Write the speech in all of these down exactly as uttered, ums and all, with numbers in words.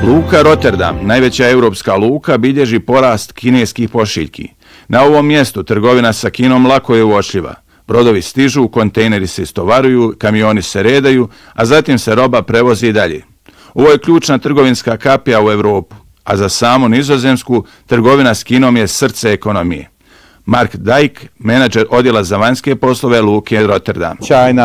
Luka Rotterdam, najveća europska luka, bilježi porast kineskih pošiljki. Na ovom mjestu trgovina sa Kinom lako je uočljiva. Brodovi stižu, kontejneri se istovaruju, kamioni se redaju, a zatim se roba prevozi dalje. Ovo je ključna trgovinska kapija u Europu, a za samu Nizozemsku trgovina s Kinom je srce ekonomije. Mark Dijk, menadžer odjela za vanjske poslove Luke Rotterdam.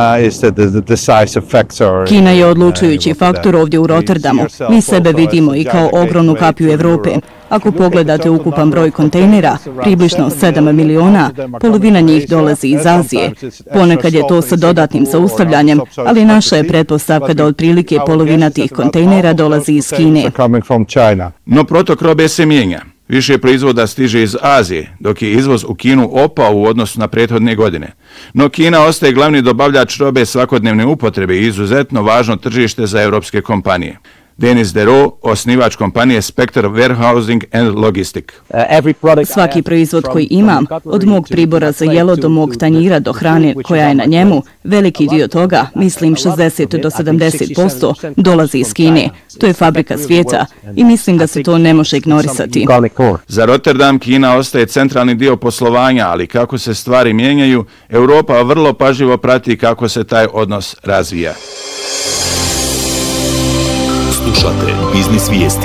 Kina je odlučujući faktor ovdje u Rotterdamu. Mi sebe vidimo i kao ogromnu kapiju Europe. Ako pogledate ukupan broj kontejnera, približno sedam miliona, polovina njih dolazi iz Azije. Ponekad je to sa dodatnim zaustavljanjem, ali naša je pretpostavka da otprilike polovina tih kontejnera dolazi iz Kine. No protok robe se mijenja. Više proizvoda stiže iz Azije, dok je izvoz u Kinu opao u odnosu na prethodne godine. No Kina ostaje glavni dobavljač robe svakodnevne upotrebe i izuzetno važno tržište za europske kompanije. Denis Dero, osnivač kompanije Spectre Warehousing and Logistic. Svaki proizvod koji imam, od mog pribora za jelo do mog tanjira do hrane koja je na njemu, veliki dio toga, mislim šezdeset do sedamdeset posto, dolazi iz Kine. To je fabrika svijeta i mislim da se to ne može ignorisati. Za Rotterdam Kina ostaje centralni dio poslovanja, ali kako se stvari mijenjaju, Europa vrlo pažljivo prati kako se taj odnos razvija. Slušate Biznis vijesti.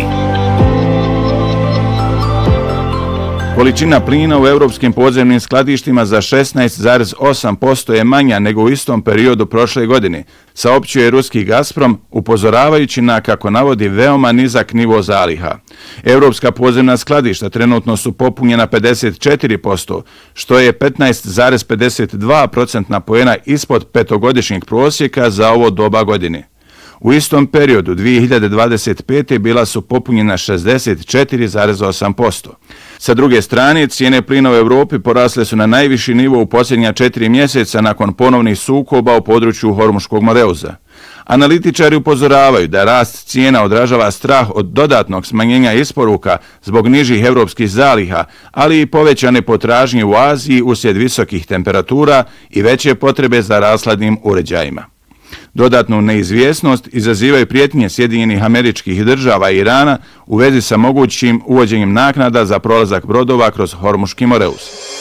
Količina plina u europskim podzemnim skladištima za šesnaest zarez osam posto je manja nego u istom periodu prošle godine, saopćuje ruski Gazprom, upozoravajući na, kako navodi, veoma nizak nivo zaliha. Europska podzemna skladišta trenutno su popunjena pedeset četiri posto, što je petnaest zarez pedeset dva procentna poena ispod petogodišnjeg prosjeka za ovo doba godine. U istom periodu dvije hiljade dvadeset pete bila su popunjena šezdeset četiri zarez osam posto. Sa druge strane, cijene plina u Europi porasle su na najviši nivo u posljednja četiri mjeseca nakon ponovnih sukoba u području Hormuškog Moreuza. Analitičari upozoravaju da rast cijena odražava strah od dodatnog smanjenja isporuka zbog nižih europskih zaliha, ali i povećane potražnje u Aziji uslijed visokih temperatura i veće potrebe za rashladnim uređajima. Dodatnu neizvjesnost izazivaju prijetnje Sjedinjenih Američkih Država i Irana u vezi sa mogućim uvođenjem naknada za prolazak brodova kroz Hormuški Moreuz.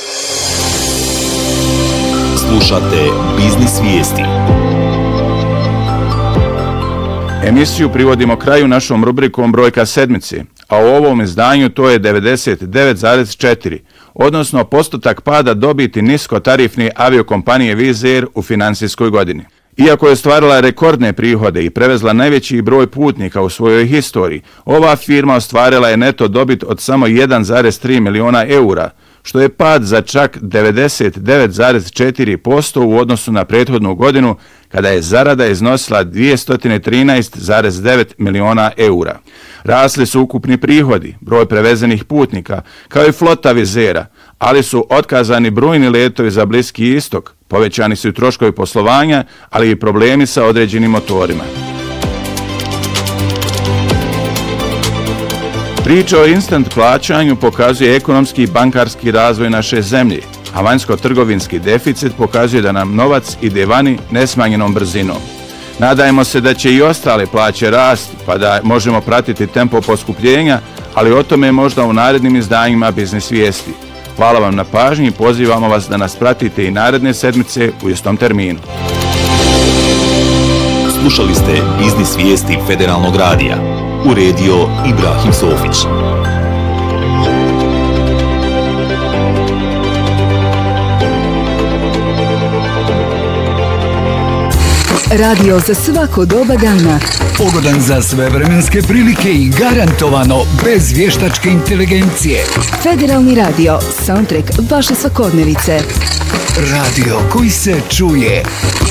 Slušate Biznis vijesti. Emisiju privodimo kraju našom rubrikom Brojka sedmice, a u ovom izdanju to je devedeset devet zarez četiri, odnosno postotak pada dobiti niskotarifne aviokompanije Wizz Air u financijskoj godini. Iako je ostvarila rekordne prihode i prevezla najveći broj putnika u svojoj historiji, ova firma ostvarila je neto dobit od samo jedan zarez tri miliona eura, što je pad za čak devedeset devet zarez četiri posto u odnosu na prethodnu godinu, kada je zarada iznosila dvjesto trinaest zarez devet miliona eura. Rasli su ukupni prihodi, broj prevezenih putnika, kao i flota Wizz, ali su otkazani brojni letovi za Bliski istok, povećani su i troškovi poslovanja, ali i problemi sa određenim motorima. Priča o instant plaćanju pokazuje ekonomski i bankarski razvoj naše zemlje, a vanjsko-trgovinski deficit pokazuje da nam novac ide vani nesmanjenom brzinom. Nadajmo se da će i ostale plaće rasti, pa da možemo pratiti tempo poskupljenja, ali o tome možda u narednim izdanjima Biznis vijesti. Hvala vam na pažnji i pozivamo vas da nas pratite i naredne sedmice u istom terminu. Slušali ste Biznis vijesti Federalnog radija. Uredio Ibrahim Sofić. Radio za svako doba dana. Pogodan za sve vremenske prilike i garantovano bez vještačke inteligencije. Federalni radio, soundtrack vaše svakodnevice. Radio koji se čuje.